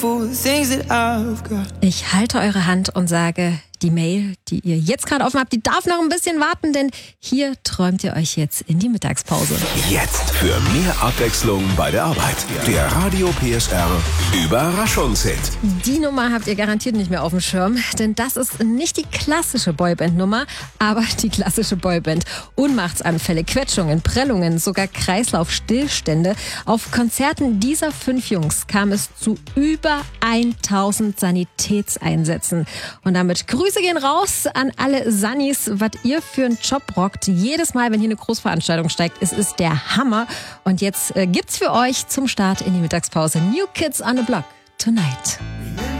Ich halte eure Hand und sage, die Mail, die ihr jetzt gerade offen habt, die darf noch ein bisschen warten, denn hier träumt ihr euch jetzt in die Mittagspause. Jetzt für mehr Abwechslung bei der Arbeit. Der Radio PSR Überraschungshit. Die Nummer habt ihr garantiert nicht mehr auf dem Schirm, denn das ist nicht die klassische Boyband-Nummer, aber die klassische Boyband. Ohnmachtsanfälle, Quetschungen, Prellungen, sogar Kreislaufstillstände. Auf Konzerten dieser 5 Jungs kam es zu über 1000 Sanitätseinsätzen. Und damit Grüße gehen raus an alle Sannis, was ihr für einen Job rockt. Jedes Mal, wenn hier eine Großveranstaltung steigt, es ist der Hammer. Und jetzt gibt's für euch zum Start in die Mittagspause New Kids on the Block Tonight.